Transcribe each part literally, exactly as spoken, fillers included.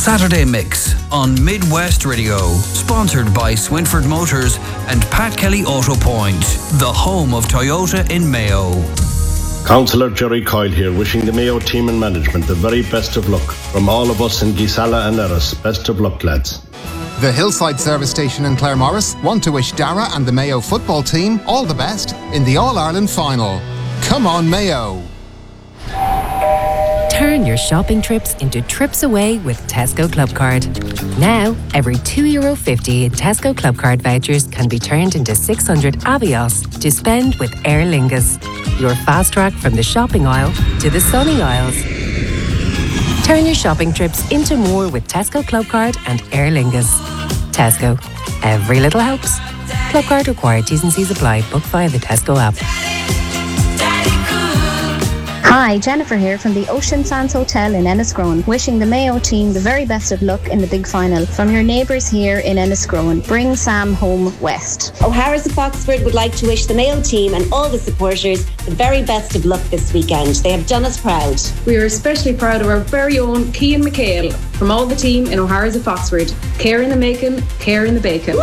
Saturday Mix on Midwest Radio, sponsored by Swinford Motors and Pat Kelly Auto Point, the home of Toyota in Mayo. Councillor Jerry Coyle here, wishing the Mayo team and management the very best of luck. From all of us in Gisala and Erris, best of luck, lads. The Hillside Service Station in Claremorris want to wish Dara and the Mayo football team all the best in the All-Ireland final. Come on, Mayo! Turn your shopping trips into trips away with Tesco Clubcard. Now, every two euro fifty in Tesco Clubcard vouchers can be turned into six hundred Avios to spend with Aer Lingus. Your fast track from the shopping aisle to the sunny aisles. Turn your shopping trips into more with Tesco Clubcard and Aer Lingus. Tesco. Every little helps. Clubcard required. T's and C's apply. Book via the Tesco app. Hi, Jennifer here from the Ocean Sands Hotel in Enniscrone, wishing the Mayo team the very best of luck in the big final. From your neighbours here in Enniscrone, bring Sam home west. O'Hara's of Foxford would like to wish the Mayo team and all the supporters the very best of luck this weekend. They have done us proud. We are especially proud of our very own Cian McHale from all the team in O'Hara's of Foxford. Care in the making, care in the bacon.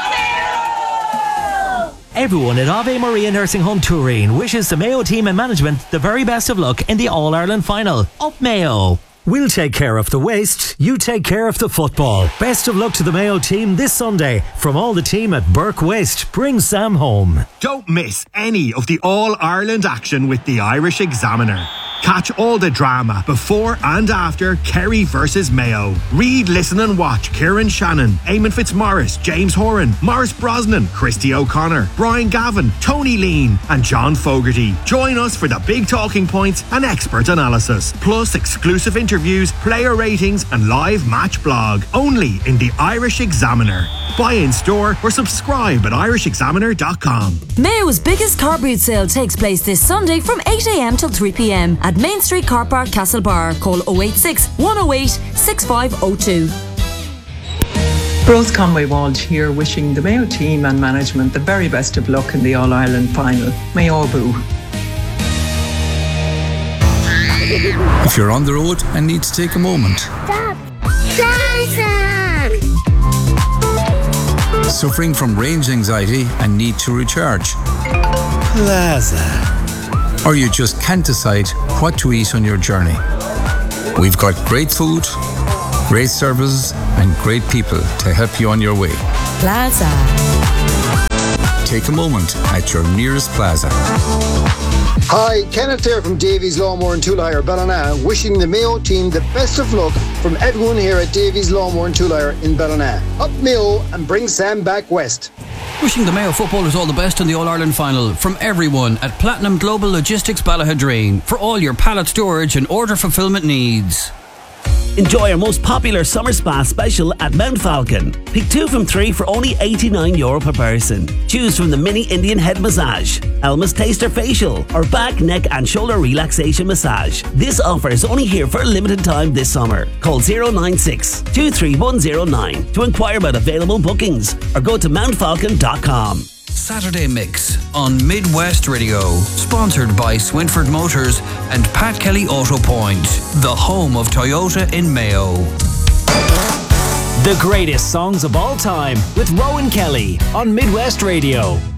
Everyone at Ave Maria Nursing Home Turin wishes the Mayo team and management the very best of luck in the All-Ireland final. Up Mayo! We'll take care of the waste, you take care of the football. Best of luck to the Mayo team this Sunday. From all the team at Burke Waste, bring Sam home. Don't miss any of the All-Ireland action with the Irish Examiner. Catch all the drama before and after Kerry versus Mayo. Read, listen and watch Kieran Shannon, Eamon Fitzmaurice, James Horan, Maurice Brosnan, Christy O'Connor, Brian Gavin, Tony Lean and John Fogarty. Join us for the big talking points and expert analysis, plus exclusive interviews, player ratings and live match blog. Only in the Irish Examiner. Buy in store or subscribe at irish examiner dot com. Mayo's biggest car boot sale takes place this Sunday from eight a.m. till three p.m. at Main Street Car Park, Castlebar. Call oh eight six, one oh eight, six five oh two. Rose Conway Walsh here, wishing the Mayo team and management the very best of luck in the All-Ireland final. Mayo boo. If you're on the road and need to take a moment. Stop! Plaza! Suffering from range anxiety and need to recharge. Plaza. Or you just can't decide what to eat on your journey. We've got great food, great services and great people to help you on your way. Plaza. Take a moment at your nearest Plaza. Hi, Kenneth here from Davies Lawnmower and Tool Hire, Ballina, wishing the Mayo team the best of luck from everyone here at Davies Lawnmower and Tool Hire in Ballina. Up Mayo and bring Sam back west. Wishing the Mayo footballers all the best in the All-Ireland final from everyone at Platinum Global Logistics Ballahadreen for all your pallet storage and order fulfillment needs. Enjoy our most popular summer spa special at Mount Falcon. Pick two from three for only eighty-nine euro per person. Choose from the mini Indian head massage, Elmer's Taster facial, or back, neck and shoulder relaxation massage. This offer is only here for a limited time this summer. Call zero nine six, two three one zero nine to inquire about available bookings or go to mount falcon dot com. Saturday Mix on Midwest Radio, sponsored by Swinford Motors and Pat Kelly Auto Point, the home of Toyota in Mayo. The greatest songs of all time with Rowan Kelly on Midwest Radio.